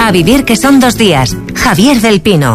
A vivir que son 2 días. Javier del Pino.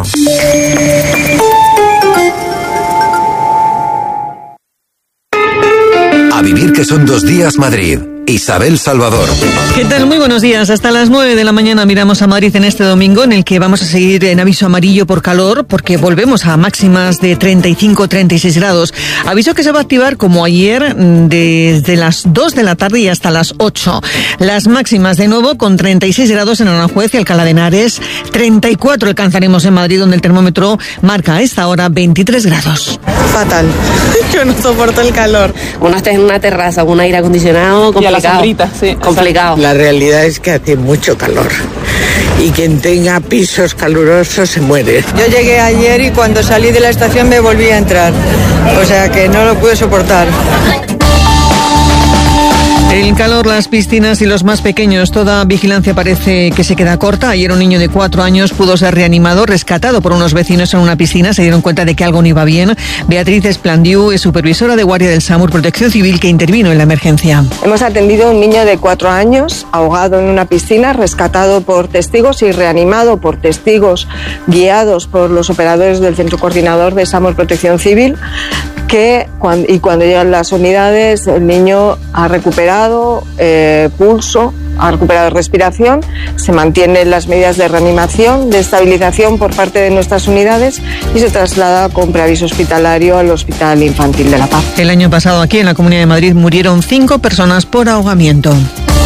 A vivir que son 2 días Madrid. Isabel Salvador. ¿Qué tal? Muy buenos días. Hasta las 9 de la mañana miramos a Madrid en este domingo, en el que vamos a seguir en aviso amarillo por calor, porque volvemos a máximas de 35-36 grados. Aviso que se va a activar como ayer desde las 2 de la tarde y hasta las 8. Las máximas de nuevo con 36 grados en Aranjuez y Alcalá de Henares. 34 alcanzaremos en Madrid, donde el termómetro marca a esta hora 23 grados. Fatal. Yo no soporto el calor. Uno está en una terraza con un aire acondicionado complicado. La sombrita, sí, complicado. La realidad es que hace mucho calor y quien tenga pisos calurosos se muere. Yo llegué ayer y cuando salí de la estación me volví a entrar, o sea que no lo pude soportar. El calor, las piscinas y los más pequeños, toda vigilancia parece que se queda corta. Ayer un niño de 4 años pudo ser reanimado, rescatado por unos vecinos en una piscina. Se dieron cuenta de que algo no iba bien. Beatriz Esplandiu es supervisora de guardia del SAMUR Protección Civil, que intervino en la emergencia. Hemos atendido a un niño de 4 años ahogado en una piscina, rescatado por testigos y reanimado por testigos guiados por los operadores del Centro Coordinador de SAMUR Protección Civil. Cuando llegan las unidades, el niño ha recuperado pulso, ha recuperado respiración, se mantienen las medidas de reanimación, de estabilización por parte de nuestras unidades y se traslada con preaviso hospitalario al Hospital Infantil de La Paz. El año pasado aquí en la Comunidad de Madrid murieron 5 personas por ahogamiento.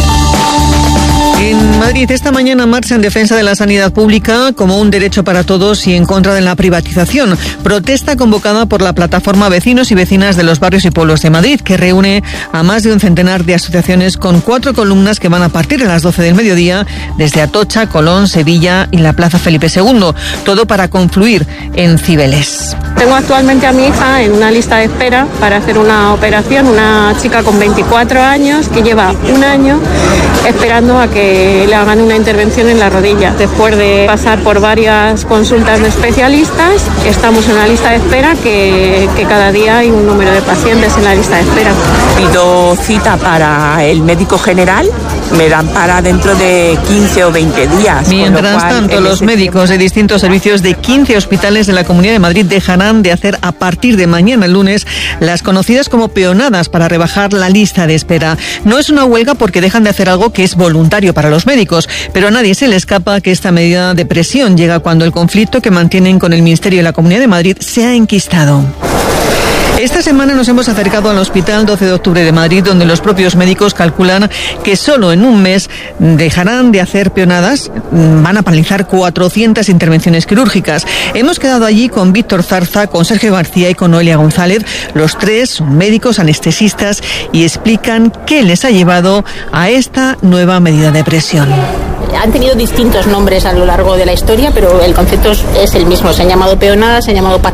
En Madrid esta mañana marcha en defensa de la sanidad pública como un derecho para todos y en contra de la privatización. Protesta convocada por la plataforma Vecinos y Vecinas de los Barrios y Pueblos de Madrid, que reúne a más de un centenar de asociaciones con 4 columnas que van a partir de las 12 del mediodía desde Atocha, Colón, Sevilla y la Plaza Felipe II. Todo para confluir en Cibeles. Tengo actualmente a mi hija en una lista de espera para hacer una operación, una chica con 24 años que lleva 1 año esperando a que le hagan una intervención en la rodilla. Después de pasar por varias consultas de especialistas, estamos en una lista de espera que cada día hay un número de pacientes en la lista de espera. Pido cita para el médico general, me dan para dentro de 15 o 20 días. Mientras tanto, los médicos de distintos servicios de 15 hospitales de la Comunidad de Madrid dejarán de hacer a partir de mañana lunes las conocidas como peonadas para rebajar la lista de espera. No es una huelga porque dejan de hacer algo que es voluntario para los médicos, pero a nadie se le escapa que esta medida de presión llega cuando el conflicto que mantienen con el Ministerio de la Comunidad de Madrid se ha enquistado. Esta semana nos hemos acercado al Hospital 12 de Octubre de Madrid, donde los propios médicos calculan que solo en un mes dejarán de hacer peonadas, van a paralizar 400 intervenciones quirúrgicas. Hemos quedado allí con Víctor Zarza, con Sergio García y con Noelia González. Los 3 son médicos anestesistas y explican qué les ha llevado a esta nueva medida de presión. Han tenido distintos nombres a lo largo de la historia, pero el concepto es el mismo. Se han llamado peonadas, se han llamado